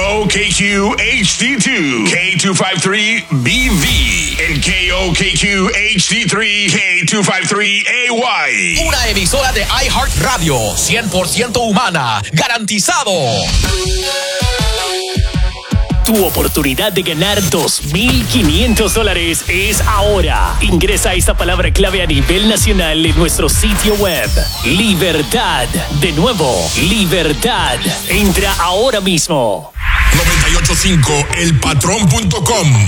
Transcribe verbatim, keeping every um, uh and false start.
O K Q H D dos, K two fifty-three B V, and K O K Q H D three, K two fifty-three A Y. Una emisora de iHeartRadio, cien por ciento humana, garantizado. Tu oportunidad de ganar dos mil quinientos dólares es ahora. Ingresa esta palabra clave a nivel nacional en nuestro sitio web. Libertad. De nuevo, libertad. Entra ahora mismo. noventa y ocho punto cinco el patrón punto com.